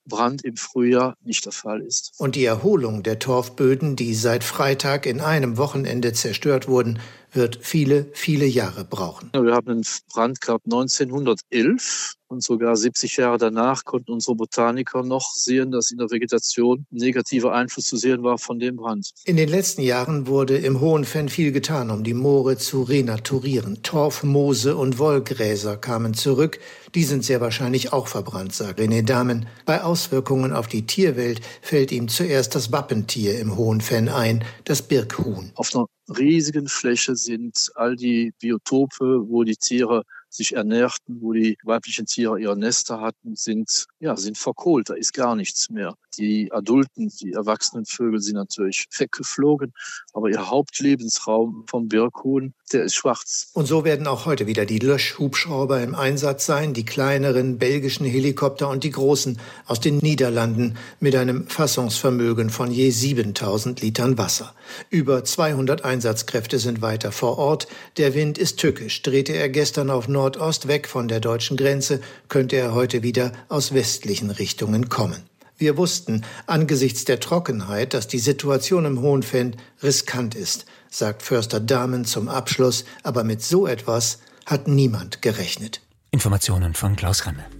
Brand im Frühjahr nicht der Fall ist. Und die Erholung der Torfböden, die seit Freitag in einem Wochenende zerstört wurden, wird viele, viele Jahre brauchen. Wir haben einen Brand gehabt 1911 und sogar 70 Jahre danach konnten unsere Botaniker noch sehen, dass in der Vegetation ein negativer Einfluss zu sehen war von dem Brand. In den letzten Jahren wurde im Hohenfenn viel getan, um die Moore zu renaturieren. Torf, Moose und Wollgräser kamen zurück. Die sind sehr wahrscheinlich auch verbrannt, sagt René Dahmen. Bei Auswirkungen auf die Tierwelt fällt ihm zuerst das Wappentier im Hohenfenn ein, das Birkhuhn. Auf einer riesigen Fläche sind all die Biotope, wo die Tiere sich ernährten, wo die weiblichen Tiere ihre Nester hatten, sind verkohlt. Da ist gar nichts mehr. Die adulten, die erwachsenen Vögel sind natürlich weggeflogen, aber ihr Hauptlebensraum vom Birkhuhn, der ist schwarz. Und so werden auch heute wieder die Löschhubschrauber im Einsatz sein, die kleineren belgischen Helikopter und die großen aus den Niederlanden mit einem Fassungsvermögen von je 7000 Litern Wasser. Über 200 Einsatzkräfte sind weiter vor Ort. Der Wind ist tückisch. Drehte er gestern auf Nordost weg von der deutschen Grenze, könnte er heute wieder aus westlichen Richtungen kommen. Wir wussten angesichts der Trockenheit, dass die Situation im Hohenfenn riskant ist, sagt Förster Dahmen zum Abschluss. Aber mit so etwas hat niemand gerechnet. Informationen von Klaus Remme.